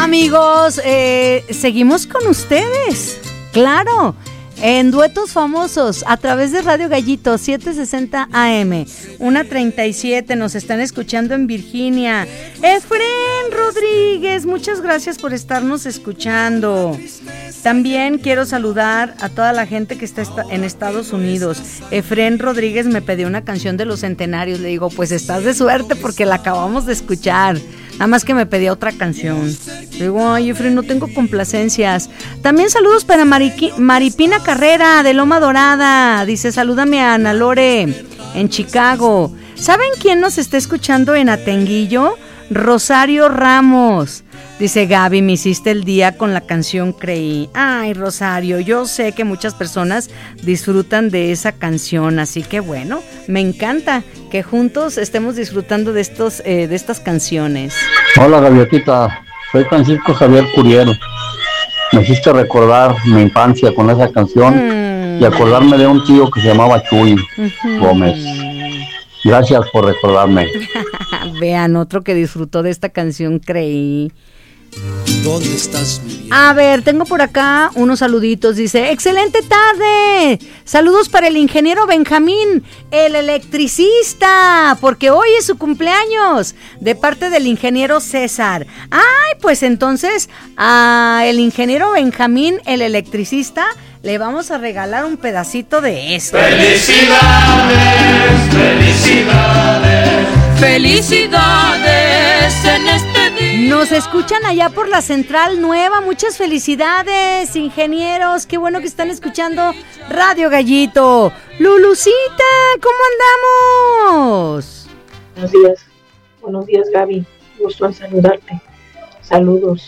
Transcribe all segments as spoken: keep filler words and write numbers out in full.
Amigos, eh, seguimos con ustedes, claro, en Duetos Famosos, a través de Radio Gallito, setecientos sesenta A M, una treinta y siete, nos están escuchando en Virginia. Efren Rodríguez, muchas gracias por estarnos escuchando. También quiero saludar a toda la gente que está en Estados Unidos. Efren Rodríguez me pidió una canción de los centenarios, le digo, pues estás de suerte porque la acabamos de escuchar. Nada más que me pedía otra canción. Digo, ay, Efren, no tengo complacencias. También saludos para Mariqui, Maripina Carrera, de Loma Dorada. Dice, salúdame a Ana Lore, en Chicago. ¿Saben quién nos está escuchando en Atenguillo? Rosario Ramos. Dice, Gaby, me hiciste el día con la canción Creí. Ay, Rosario, yo sé que muchas personas disfrutan de esa canción, así que bueno, me encanta que juntos estemos disfrutando de estos eh, de estas canciones. Hola, Gaviotita, soy Francisco Javier Curiel. Me hiciste recordar mi infancia con esa canción mm. y acordarme de un tío que se llamaba Chuy uh-huh. Gómez. Gracias por recordarme. Vean, otro que disfrutó de esta canción Creí. ¿Dónde estás, mi bien? A ver, tengo por acá unos saluditos. Dice, excelente tarde. Saludos para el ingeniero Benjamín, el electricista, porque hoy es su cumpleaños, de parte del ingeniero César. Ay, pues entonces a el ingeniero Benjamín, el electricista, le vamos a regalar un pedacito de esto. Felicidades, felicidades, felicidades en este día. Nos escuchan allá por la Central Nueva. Muchas felicidades, ingenieros. Qué bueno que están escuchando Radio Gallito. Lulucita, ¿cómo andamos? Buenos días. Buenos días, Gaby. Gusto en saludarte. Saludos.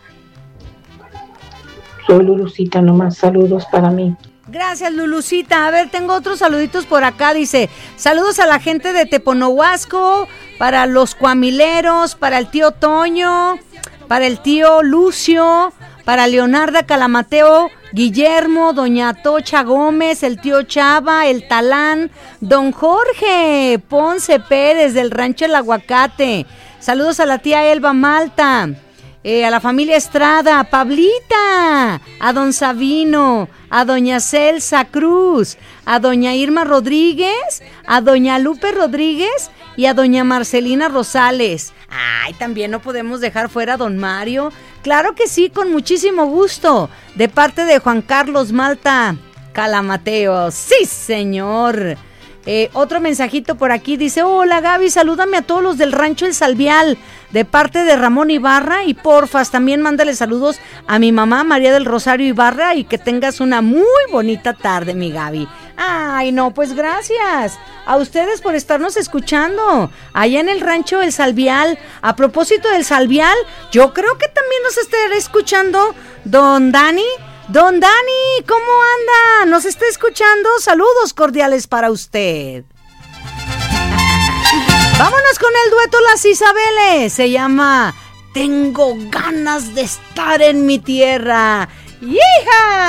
Soy Lulucita nomás. Saludos para mí. Gracias, Lulucita. A ver, tengo otros saluditos por acá. Dice, saludos a la gente de Teponohuasco, para los cuamileros, para el tío Toño, para el tío Lucio, para Leonarda Calamateo, Guillermo, doña Tocha Gómez, el tío Chava, el Talán, don Jorge Ponce Pérez del Rancho El Aguacate. Saludos a la tía Elba Malta. Eh, a la familia Estrada, a Pablita, a don Sabino, a doña Celsa Cruz, a doña Irma Rodríguez, a doña Lupe Rodríguez y a doña Marcelina Rosales. Ay, también no podemos dejar fuera a don Mario. Claro que sí, con muchísimo gusto, de parte de Juan Carlos Malta Calamateo. Sí, señor. Eh, otro mensajito por aquí, dice, hola Gaby, salúdame a todos los del Rancho El Salvial, de parte de Ramón Ibarra, y porfas, también mándale saludos a mi mamá María del Rosario Ibarra, y que tengas una muy bonita tarde, mi Gaby. Ay, no, pues gracias a ustedes por estarnos escuchando allá en el Rancho El Salvial. A propósito del Salvial, yo creo que también nos estará escuchando don Dani. Don Dani, ¿cómo anda? ¿Nos está escuchando? Saludos cordiales para usted. Vámonos con el dueto Las Isabeles. Se llama Tengo ganas de estar en mi tierra. ¡Hija!